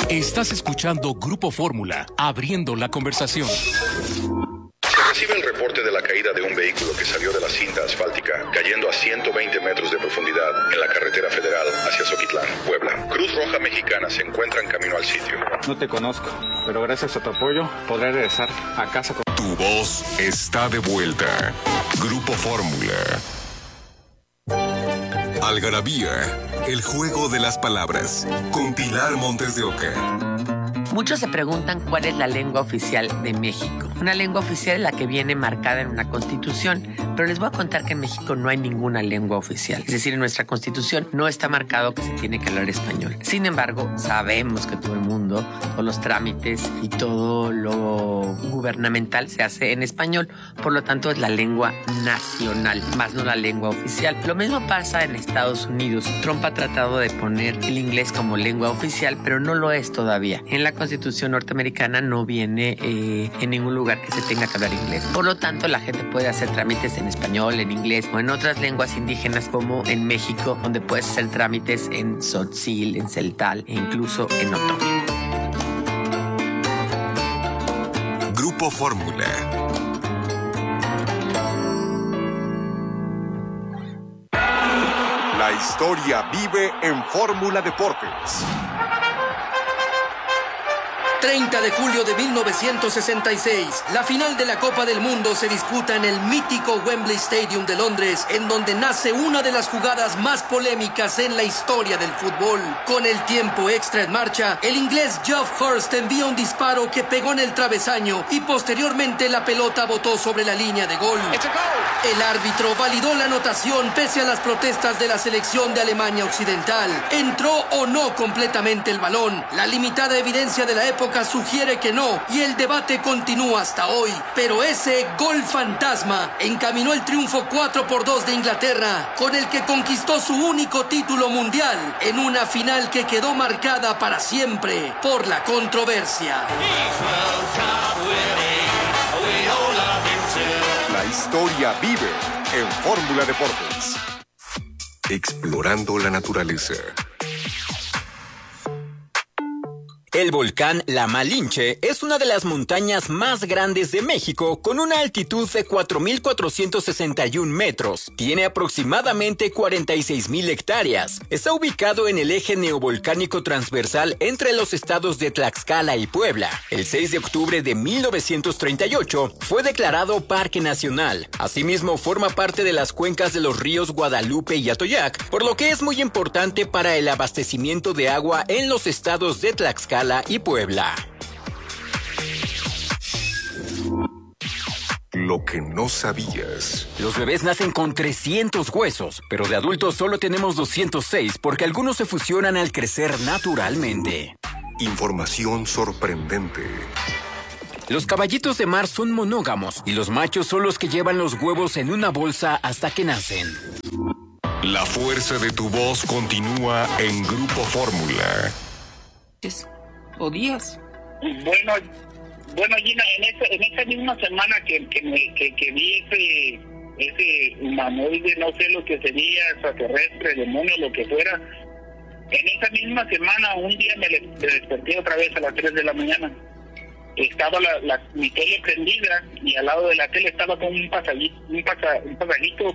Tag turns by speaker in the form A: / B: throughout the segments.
A: Estás escuchando Grupo Fórmula, abriendo la conversación.
B: Se recibe el reporte de la caída de un vehículo que salió de la cinta asfáltica, cayendo a 120 metros de profundidad en la carretera federal hacia Zoquitlán, Puebla. Cruz Roja Mexicana se encuentra en camino al sitio.
C: No te conozco, pero gracias a tu apoyo podré regresar a casa con...
D: Tu voz está de vuelta. Grupo Fórmula. Algarabía, el juego de las palabras, con Pilar Montes de Oca.
E: Muchos se preguntan cuál es la lengua oficial de México. Una lengua oficial es la que viene marcada en una constitución, pero les voy a contar que en México no hay ninguna lengua oficial. Es decir, en nuestra constitución no está marcado que se tiene que hablar español. Sin embargo, sabemos que todo el mundo, todos los trámites y todo lo gubernamental se hace en español. Por lo tanto, es la lengua nacional, más no la lengua oficial. Lo mismo pasa en Estados Unidos. Trump ha tratado de poner el inglés como lengua oficial, pero no lo es todavía. En la Constitución norteamericana no viene en ningún lugar que se tenga que hablar inglés. Por lo tanto, la gente puede hacer trámites en español, en inglés o en otras lenguas indígenas como en México, donde puedes hacer trámites en tzotzil, en celtal e incluso en otomí.
D: Grupo Fórmula.
F: La historia vive en Fórmula Deportes.
G: 30 de julio de 1966, la final de la Copa del Mundo se disputa en el mítico Wembley Stadium de Londres, en donde nace una de las jugadas más polémicas en la historia del fútbol. Con el tiempo extra en marcha, el inglés Geoff Hurst envía un disparo que pegó en el travesaño y posteriormente la pelota botó sobre la línea de gol. El árbitro validó la anotación pese a las protestas de la selección de Alemania Occidental. ¿Entró o no completamente el balón? La limitada evidencia de la época sugiere que no, y el debate continúa hasta hoy. Pero ese gol fantasma encaminó el triunfo 4-2 de Inglaterra, con el que conquistó su único título mundial en una final que quedó marcada para siempre por la controversia.
F: La historia vive en Fórmula Deportes.
D: Explorando la naturaleza.
H: El volcán La Malinche es una de las montañas más grandes de México, con una altitud de 4.461 metros. Tiene aproximadamente 46.000 hectáreas. Está ubicado en el eje neovolcánico transversal entre los estados de Tlaxcala y Puebla. El 6 de octubre de 1938 fue declarado Parque Nacional. Asimismo, forma parte de las cuencas de los ríos Guadalupe y Atoyac, por lo que es muy importante para el abastecimiento de agua en los estados de Tlaxcala y Puebla.
D: Lo que no sabías.
H: Los bebés nacen con 300 huesos, pero de adultos solo tenemos 206 porque algunos se fusionan al crecer naturalmente.
D: Información sorprendente.
H: Los caballitos de mar son monógamos y los machos son los que llevan los huevos en una bolsa hasta que nacen.
D: La fuerza de tu voz continúa en Grupo Fórmula.
I: O días.
J: Bueno, Gina, en esa misma semana que vi ese humanoide, no sé lo que sería, extraterrestre, demonio, lo que fuera, en esa misma semana, un día me desperté otra vez a las 3 de la mañana. Estaba mi tele prendida y al lado de la tele estaba como un pasajito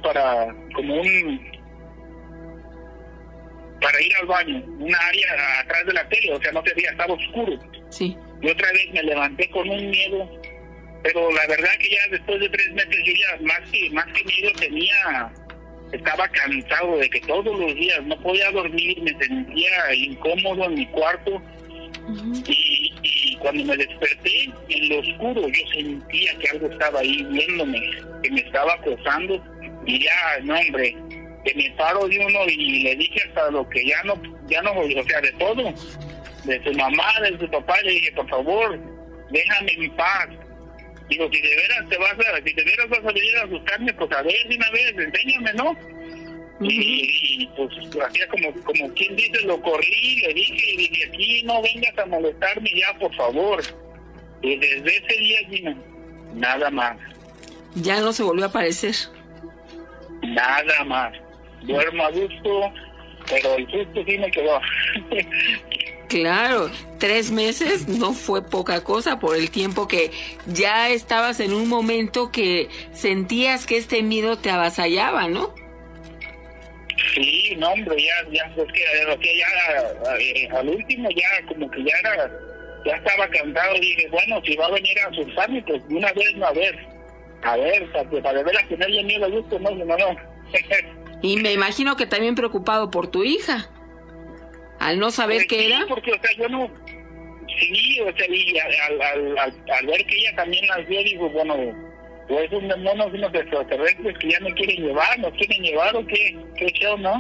J: para ir al baño, una área atrás de la tele, o sea, no se veía, estaba oscuro.
I: Sí.
J: Y otra vez me levanté con un miedo, pero la verdad que ya después de 3 meses yo ya más que miedo estaba cansado de que todos los días no podía dormir, me sentía incómodo en mi cuarto. Uh-huh. Y cuando me desperté en lo oscuro, yo sentía que algo estaba ahí viéndome, que me estaba acosando, y ya, no hombre, que me paro de uno y le dije hasta lo que ya no, o sea, de todo, de su mamá, de su papá, le dije, por favor, déjame en paz. Digo, si de veras vas a venir a asustarme, pues a ver de una vez, enséñame, ¿no? Uh-huh. Y pues hacía como quien dice, lo corrí, le dije, aquí no vengas a molestarme ya, por favor. Y desde ese día, Gina, nada más.
I: Ya no se volvió a aparecer.
J: Nada más. Duermo a gusto, pero el susto sí me quedó.
I: Claro, 3 meses no fue poca cosa por el tiempo que ya estabas en un momento que sentías que este miedo te avasallaba, ¿no?
J: Sí, no, hombre, ya, es que ya, al último ya como que ya estaba cansado. Dije, bueno, si va a venir a asustarme, pues de una vez, no, a ver, para ver a tenerle miedo a gusto, no.
I: Y me imagino que también preocupado por tu hija, al no saber
J: pues
I: qué
J: sí,
I: era.
J: Porque, yo no... Sí, y al ver que ella también las vio, digo, bueno, pues unos extraterrestres que ya nos quieren llevar, o qué show, ¿no?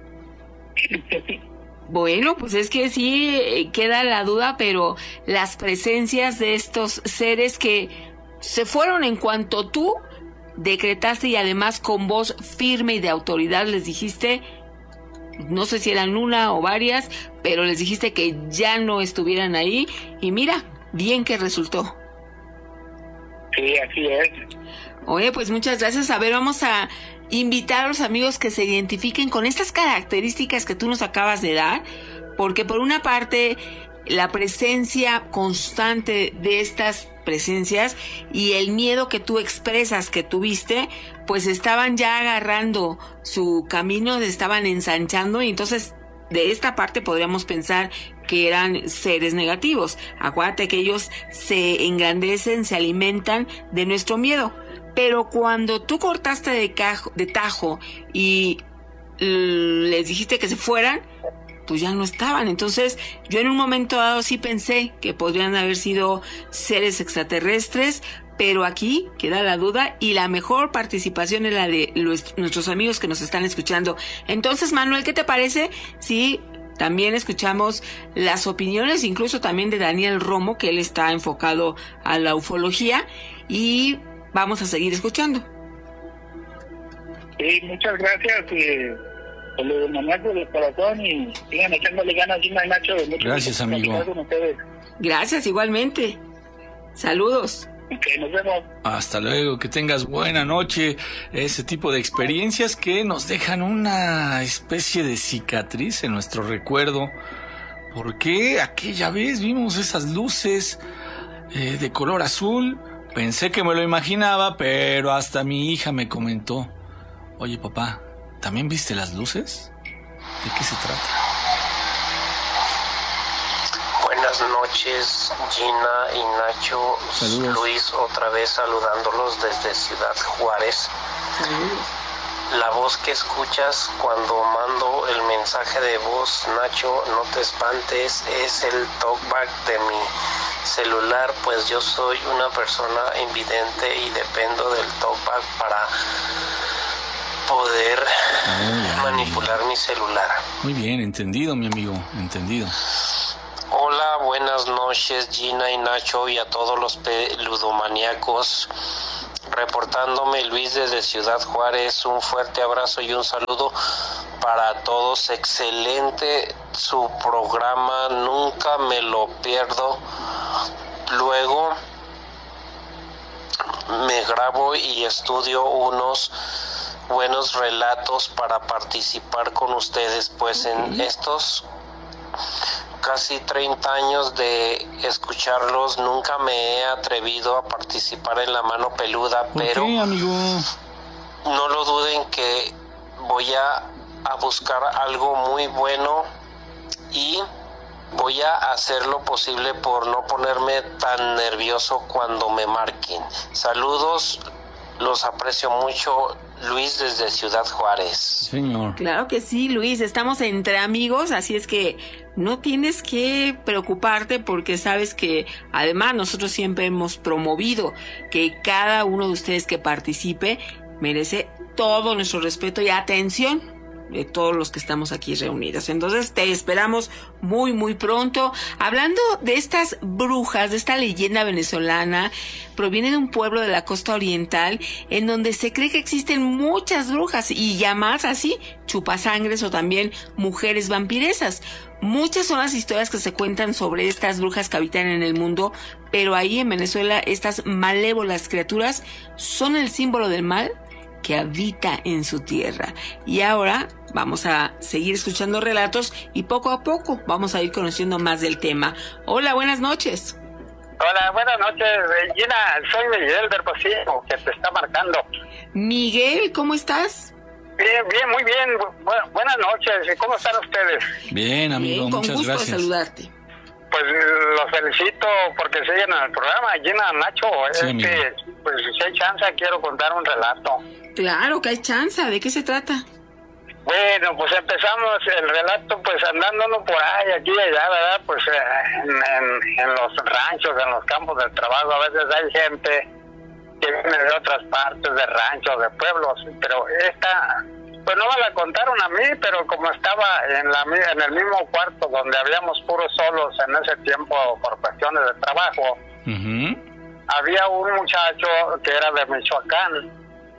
I: Bueno, pues es que sí queda la duda, pero las presencias de estos seres que se fueron en cuanto tú decretaste y además con voz firme y de autoridad les dijiste, no sé si eran una o varias, pero les dijiste que ya no estuvieran ahí y mira, bien que resultó.
J: Sí, así es.
I: Oye, pues muchas gracias. A ver, vamos a invitar a los amigos que se identifiquen con estas características que tú nos acabas de dar, porque por una parte la presencia constante de estas presencias y el miedo que tú expresas que tuviste, pues estaban ya agarrando su camino, se estaban ensanchando y entonces de esta parte podríamos pensar que eran seres negativos. Acuérdate que ellos se engrandecen, se alimentan de nuestro miedo. Pero cuando tú cortaste de tajo y les dijiste que se fueran, pues ya no estaban. Entonces yo en un momento dado sí pensé que podrían haber sido seres extraterrestres, pero aquí queda la duda y la mejor participación es la de nuestros amigos que nos están escuchando. Entonces, Manuel, ¿qué te parece si también escuchamos las opiniones, incluso también de Daniel Romo, que él está enfocado a la ufología, y vamos a seguir escuchando?
J: Sí, muchas gracias. Con lo de Manuel del corazón y sigan echándole ganas, Gina y Nacho.
C: Gracias, amigo.
I: Gracias, igualmente. Saludos.
J: Ok, nos vemos.
C: Hasta luego, que tengas buena noche. Ese tipo de experiencias que nos dejan una especie de cicatriz en nuestro recuerdo. Porque aquella vez vimos esas luces de color azul. Pensé que me lo imaginaba, pero hasta mi hija me comentó: oye, papá, ¿también viste las luces? ¿De qué se trata?
K: Buenas noches, Gina y Nacho.
C: Saludos.
K: Luis, otra vez saludándolos desde Ciudad Juárez.
I: Saludos.
K: La voz que escuchas cuando mando el mensaje de voz, Nacho, no te espantes, es el talkback de mi celular, pues yo soy una persona invidente y dependo del talkback para poder manipular mi celular.
C: Muy bien, entendido, mi amigo, entendido.
K: Hola, buenas noches, Gina y Nacho, y a todos los ludomaníacos. Reportándome Luis desde Ciudad Juárez, un fuerte abrazo y un saludo para todos. Excelente su programa, nunca me lo pierdo. Luego me grabo y estudio unos buenos relatos para participar con ustedes, pues en estos casi 30 años de escucharlos nunca me he atrevido a participar en La Mano Peluda, pero
C: ¿qué, amigo?
K: No lo duden que voy a buscar algo muy bueno y voy a hacer lo posible por no ponerme tan nervioso cuando me marquen. Saludos, los aprecio mucho. Luis desde Ciudad Juárez.
C: Señor.
I: Claro que sí, Luis, estamos entre amigos, así es que no tienes que preocuparte porque sabes que además nosotros siempre hemos promovido que cada uno de ustedes que participe merece todo nuestro respeto y atención de todos los que estamos aquí reunidos. Entonces te esperamos muy muy pronto. Hablando de estas brujas, de esta leyenda venezolana, proviene de un pueblo de la costa oriental en donde se cree que existen muchas brujas y llamadas así chupasangres o también mujeres vampiresas. Muchas son las historias que se cuentan sobre estas brujas que habitan en el mundo, pero ahí en Venezuela estas malévolas criaturas son el símbolo del mal que habita en su tierra. Y ahora vamos a seguir escuchando relatos y poco a poco vamos a ir conociendo más del tema. Hola, buenas noches.
L: Hola, buenas noches, Gina. Soy Miguel del Hermosillo, que te está marcando.
I: Miguel, ¿cómo estás?
L: Bien, muy bien. Buenas noches. ¿Cómo están ustedes?
C: Bien, amigo,
I: bien,
C: muchas gracias.
I: Con gusto de saludarte.
L: Pues los felicito porque siguen en el programa. Gina, Nacho,
C: Sí,
L: pues si hay chance quiero contar un relato.
I: Claro que hay chance. ¿De qué se trata?
L: Bueno, pues empezamos el relato pues andándonos por ahí, aquí y allá, ¿verdad? Pues en los ranchos, en los campos del trabajo, a veces hay gente que viene de otras partes, de ranchos, de pueblos, pero esta, pues no me la contaron a mí, pero como estaba en el mismo cuarto donde habíamos puros solos en ese tiempo por cuestiones de trabajo, había un muchacho que era de Michoacán.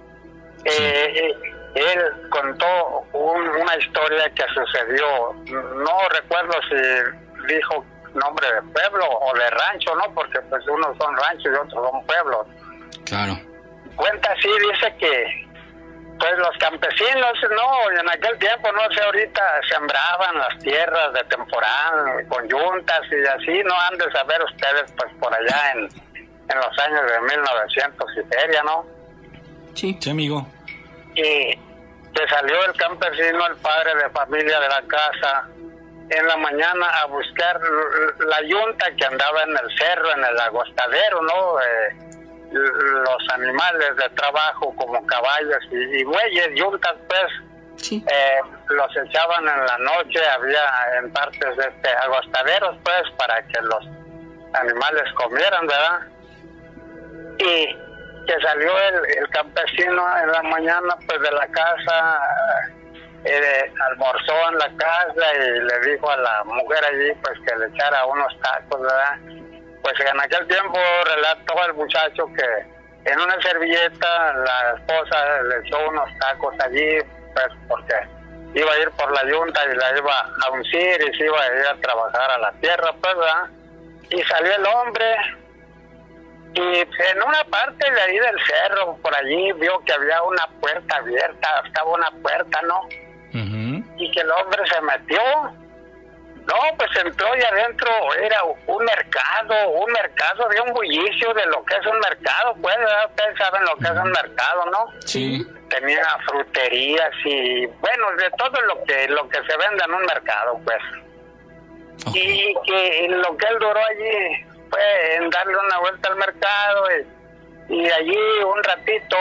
L: Él contó una historia que sucedió, no recuerdo si dijo nombre de pueblo o de rancho, ¿no? Porque pues unos son ranchos y otros son pueblos.
C: Claro.
L: Cuenta así, dice que pues los campesinos, no, en aquel tiempo, no sé, ahorita sembraban las tierras de temporal con yuntas y así, no han de saber ustedes, pues por allá en los años de 1900 y feria, ¿no?
C: Sí, amigo.
L: Y que salió el campesino, el padre de familia de la casa, en la mañana a buscar la yunta que andaba en el cerro, en el agostadero, ¿no? Los animales de trabajo como caballos y bueyes, yuntas, pues, los echaban en la noche, había en partes de agostaderos, pues, para que los animales comieran, ¿verdad? Y que salió el campesino en la mañana pues de la casa, almorzó en la casa y le dijo a la mujer allí pues que le echara unos tacos, ¿verdad? Pues en aquel tiempo relató el muchacho que en una servilleta la esposa le echó unos tacos allí, pues porque iba a ir por la yunta y la iba a uncir y se iba a ir a trabajar a la tierra, pues, ¿verdad? Y salió el hombre. Y en una parte de ahí del cerro, por allí, vio que había una puerta abierta, estaba una puerta, ¿no? Y que el hombre se metió. No, pues entró y adentro era un mercado, había un bullicio de lo que es un mercado, pues, ¿verdad? Ustedes saben lo que es un mercado, ¿no?
C: Sí.
L: Tenía fruterías y, bueno, de todo lo que se vende en un mercado, pues. Y que lo que él duró allí fue en darle una vuelta al mercado y allí un ratito,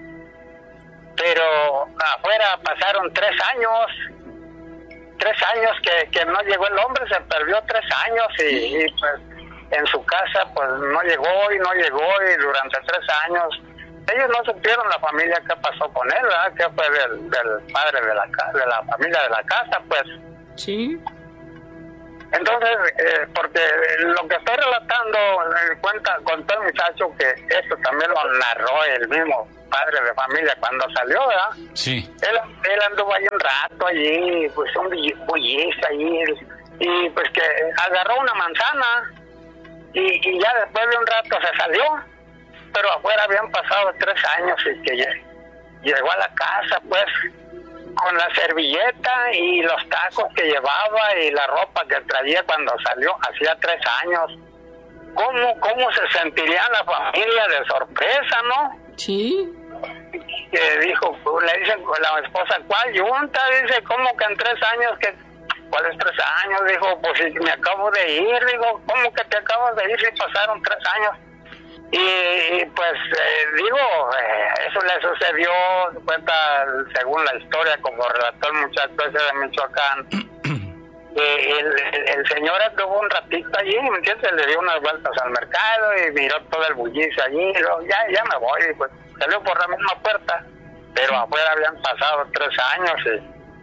L: pero afuera pasaron 3 años que no llegó el hombre, se perdió 3 años y pues en su casa pues no llegó y durante 3 años ellos no supieron, la familia, qué pasó con él, ¿verdad? Que fue del padre de la familia de la casa, pues.
I: Sí.
L: Entonces, porque lo que estoy relatando, contó el muchacho que esto también lo narró el mismo padre de familia cuando salió, ¿verdad?
C: Sí.
L: Él anduvo ahí un rato allí, pues un bullizo allí, y pues que agarró una manzana y ya después de un rato se salió, pero afuera habían pasado 3 años y que llegó a la casa, pues, con la servilleta y los tacos que llevaba y la ropa que traía cuando salió, hacía 3 años. ¿Cómo se sentiría la familia de sorpresa, no?
I: Sí.
L: Que dijo, le dicen la esposa, ¿cuál yunta? Dice, ¿cómo que en 3 años? ¿Cuáles 3 años? Dijo, pues si me acabo de ir. Digo, ¿cómo que te acabas de ir si pasaron 3 años? Y pues eso le sucedió, cuenta según la historia, como relató el muchacho ese de Michoacán. El señor estuvo un ratito allí, ¿me entiendes? Le dio unas vueltas al mercado y miró todo el bullicio allí, y luego, ya me voy, y pues salió por la misma puerta, pero afuera habían pasado 3 años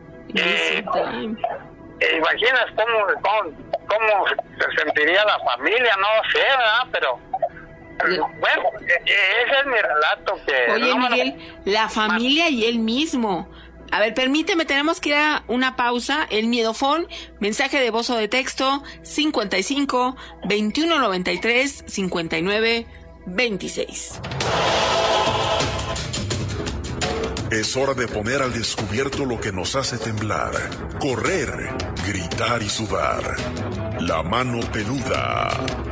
L: imaginas cómo se sentiría la familia, no sé, ¿verdad? Pero bueno, ese es mi relato.
I: Oye, Miguel, la familia y él mismo. A ver, permíteme, tenemos que ir a una pausa. El miedofón, mensaje de voz o de texto, 55 21 93 59 26.
M: Es hora de poner al descubierto lo que nos hace temblar, correr, gritar y sudar. La mano peluda.